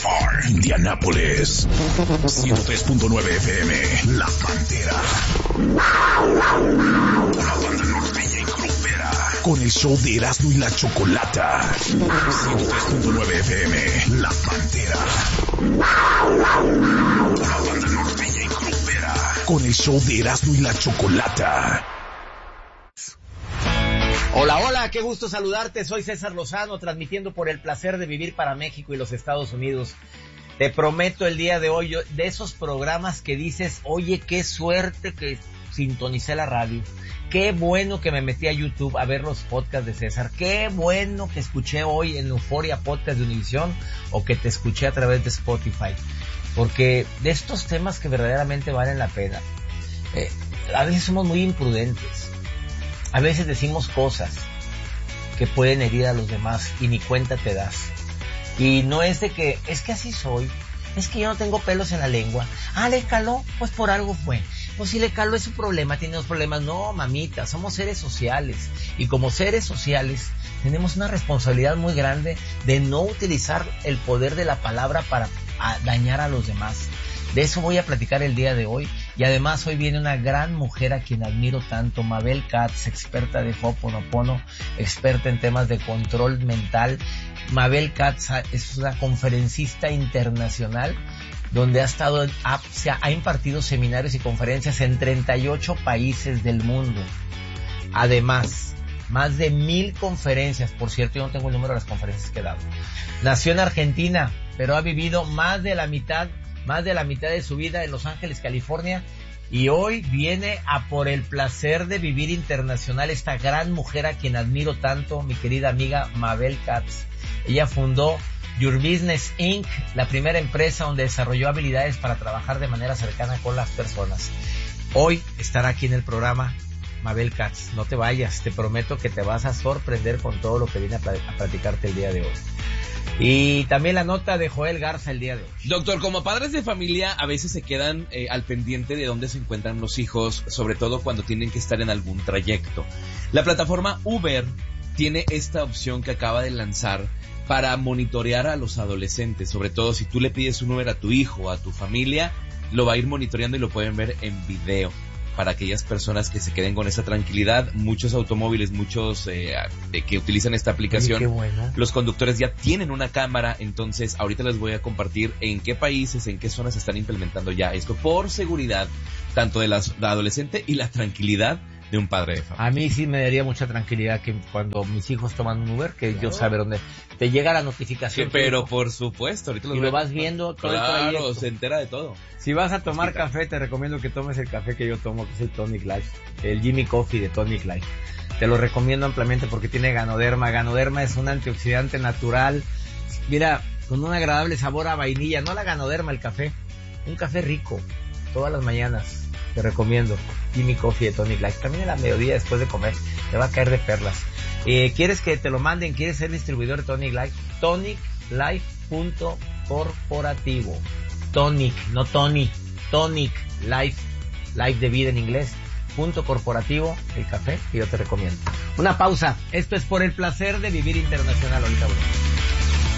FR, Indianápolis. 103.9 FM, La Pantera. Una banda norteña y grupera. Con el show de Erasmo y la Chocolata. 103.9 FM, La Pantera. Una banda norteña y grupera. Con el show de Erasmo y la Chocolata. Hola, hola, qué gusto saludarte. Soy César Lozano, transmitiendo por el placer de vivir para México y los Estados Unidos. Te prometo el día de hoy, de esos programas que dices, oye, qué suerte que sintonicé la radio. Qué bueno que me metí a YouTube a ver los podcasts de César. Qué bueno que escuché hoy en Euforia Podcast de Univisión o que te escuché a través de Spotify. Porque de estos temas que verdaderamente valen la pena, a veces somos muy imprudentes. A veces decimos cosas que pueden herir a los demás y ni cuenta te das. Y no es de que, es que así soy, es que yo no tengo pelos en la lengua. Ah, le caló, pues por algo fue. Pues si le caló es su problema, tiene dos problemas. No, mamita, somos seres sociales. Y como seres sociales tenemos una responsabilidad muy grande de no utilizar el poder de la palabra para dañar a los demás. De eso voy a platicar el día de hoy. Y además hoy viene una gran mujer a quien admiro tanto, Mabel Katz, experta de Ho'oponopono, experta en temas de control mental. Mabel Katz es una conferencista internacional donde ha impartido seminarios y conferencias en 38 países del mundo. Además, más de 1,000 conferencias. Por cierto, yo no tengo el número de las conferencias que he dado. Nació en Argentina, pero ha vivido más de la mitad de su vida en Los Ángeles, California, y hoy viene a por el placer de vivir internacional esta gran mujer a quien admiro tanto, mi querida amiga Mabel Katz. Ella fundó Your Business Inc., la primera empresa donde desarrolló habilidades para trabajar de manera cercana con las personas. Hoy estará aquí en el programa Mabel Katz. No te vayas, te prometo que te vas a sorprender con todo lo que viene a platicarte el día de hoy. Y también la nota de Joel Garza el día de hoy. Doctor, como padres de familia a veces se quedan al pendiente de dónde se encuentran los hijos, sobre todo cuando tienen que estar en algún trayecto. La plataforma Uber tiene esta opción que acaba de lanzar para monitorear a los adolescentes, sobre todo si tú le pides un Uber a tu hijo o a tu familia, lo va a ir monitoreando y lo pueden ver en video. Para aquellas personas que se queden con esa tranquilidad, muchos automóviles, que utilizan esta aplicación, oye, qué bueno. Los conductores ya tienen una cámara, entonces ahorita les voy a compartir en qué países, en qué zonas están implementando ya esto por seguridad, tanto de la adolescente y la tranquilidad de un padre de familia. A mí sí me daría mucha tranquilidad que cuando mis hijos toman un Uber, que yo saber dónde te llega la notificación. Sí, pero por supuesto, ahorita y lo vas viendo todo el trayecto. Claro, se entera de todo. Si vas a tomar café, te recomiendo que tomes el café que yo tomo, que es el Tonic Life, el Jimmy Coffee de Tonic Life. Te lo recomiendo ampliamente porque tiene ganoderma. Ganoderma es un antioxidante natural, mira, con un agradable sabor a vainilla. No la ganoderma, el café, un café rico, todas las mañanas. Te recomiendo Jimmy Coffee de Tonic Life. También en la mediodía después de comer, te va a caer de perlas. ¿Quieres que te lo manden? ¿Quieres ser distribuidor de Tonic Life? TonicLife.corporativo. Tonic, no Tony. Tonic Life, Life de vida en inglés. .corporativo, el café que yo te recomiendo. Una pausa. Esto es por el placer de vivir internacional. Ahorita volvemos.